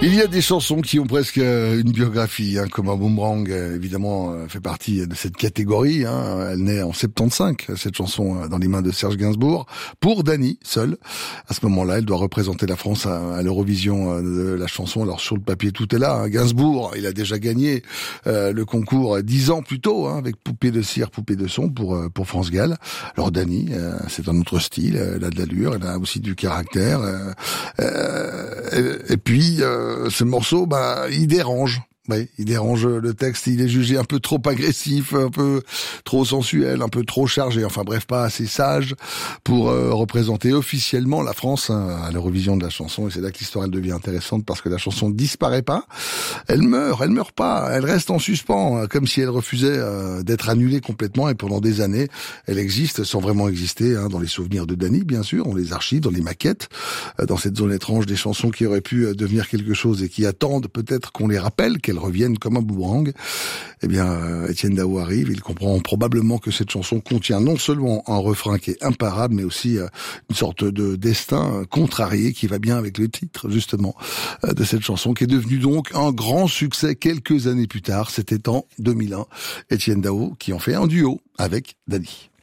Il y a des chansons qui ont presque une biographie, comme un boomerang, évidemment, fait partie de cette catégorie. Elle naît en 75, cette chanson, dans les mains de Serge Gainsbourg, pour Dany, seule. À ce moment-là, elle doit représenter la France à l'Eurovision de la chanson. Alors sur le papier, tout est là. Gainsbourg, il a déjà gagné le concours 10 ans plus tôt, avec Poupée de cire, Poupée de son pour France Gall. Alors Dany, c'est un autre style, elle a de l'allure, elle a aussi du caractère. Et puis ce morceau, il dérange. Oui, il dérange le texte, il est jugé un peu trop agressif, un peu trop sensuel, un peu trop chargé, enfin bref, pas assez sage pour représenter officiellement la France à l'Eurovision de la chanson. Et c'est là que l'histoire elle devient intéressante, parce que la chanson disparaît pas, elle meurt pas, elle reste en suspens, comme si elle refusait d'être annulée complètement. Et pendant des années, elle existe sans vraiment exister, dans les souvenirs de Dany, bien sûr, dans les archives, dans les maquettes, dans cette zone étrange des chansons qui auraient pu devenir quelque chose et qui attendent peut-être qu'on les rappelle, qu'elles reviennent comme un boomerang. Eh bien, Etienne Dao arrive, il comprend probablement que cette chanson contient non seulement un refrain qui est imparable, mais aussi une sorte de destin contrarié qui va bien avec le titre, justement, de cette chanson, qui est devenue donc un grand succès quelques années plus tard. C'était en 2001. Etienne Dao qui en fait un duo avec Dany.